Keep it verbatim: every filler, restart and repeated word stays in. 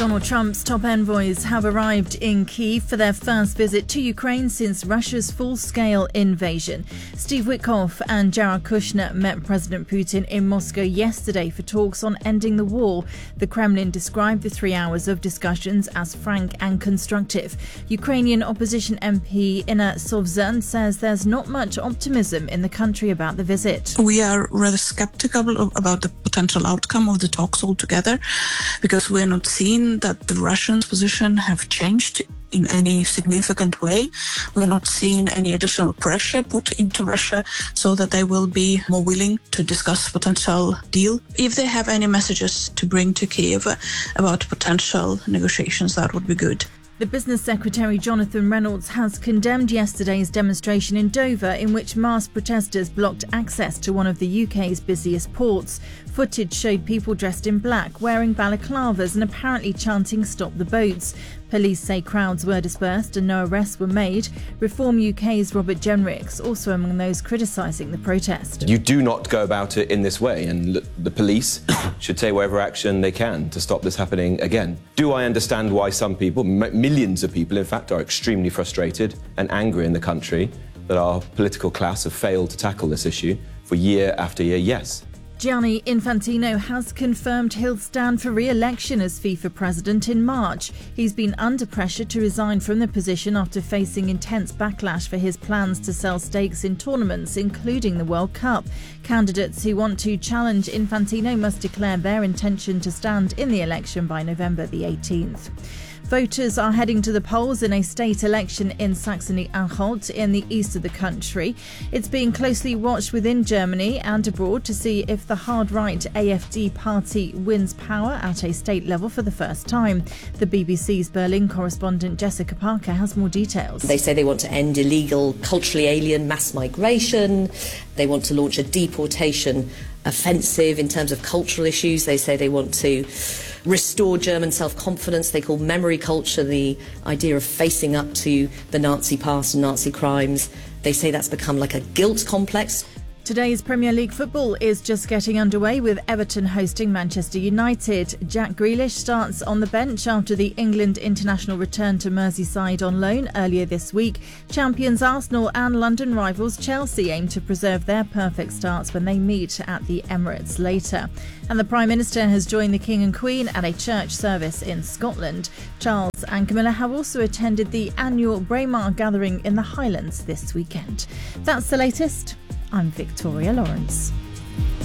Donald Trump's top envoys have arrived in Kyiv for their first visit to Ukraine since Russia's full-scale invasion. Steve Witkoff and Jared Kushner met President Putin in Moscow yesterday for talks on ending the war. The Kremlin described the three hours of discussions as frank and constructive. Ukrainian opposition M P Inna Sovzern says there's not much optimism in the country about the visit. We are rather skeptical about the potential outcome of the talks altogether, because we're not seeing that the Russian position have changed in any significant way. We're not seeing any additional pressure put into Russia so that they will be more willing to discuss potential deal. If they have any messages to bring to Kyiv about potential negotiations, that would be good. The Business Secretary Jonathan Reynolds has condemned yesterday's demonstration in Dover in which masked protesters blocked access to one of the U K's busiest ports. Footage showed people dressed in black, wearing balaclavas and apparently chanting "Stop the boats." Police say crowds were dispersed and no arrests were made. Reform U K's Robert Jenrick's also among those criticising the protest. You do not go about it in this way, and the police should take whatever action they can to stop this happening again. Do I understand why some people, millions of people in fact, are extremely frustrated and angry in the country that our political class have failed to tackle this issue for year after year? Yes. Gianni Infantino has confirmed he'll stand for re-election as FIFA president in March. He's been under pressure to resign from the position after facing intense backlash for his plans to sell stakes in tournaments, including the World Cup. Candidates who want to challenge Infantino must declare their intention to stand in the election by November the eighteenth. Voters are heading to the polls in a state election in Saxony-Anhalt in the east of the country. It's being closely watched within Germany and abroad to see if the hard-right A F D party wins power at a state level for the first time. The B B C's Berlin correspondent Jessica Parker has more details. They say they want to end illegal, culturally alien mass migration. They want to launch a deportation offensive in terms of cultural issues. They say they want to restore German self-confidence. They call memory culture the idea of facing up to the Nazi past and Nazi crimes. They say that's become like a guilt complex. Today's Premier League football is just getting underway with Everton hosting Manchester United. Jack Grealish starts on the bench after the England international return to Merseyside on loan earlier this week. Champions Arsenal and London rivals Chelsea aim to preserve their perfect starts when they meet at the Emirates later. And the Prime Minister has joined the King and Queen at a church service in Scotland. Charles and Camilla have also attended the annual Braemar gathering in the Highlands this weekend. That's the latest. I'm Victoria Lawrence.